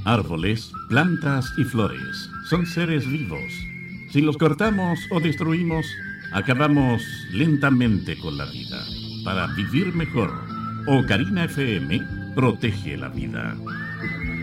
Árboles, plantas y flores son seres vivos. Si los cortamos o destruimos, acabamos lentamente con la vida. Para vivir mejor, Ocarina FM protege la vida.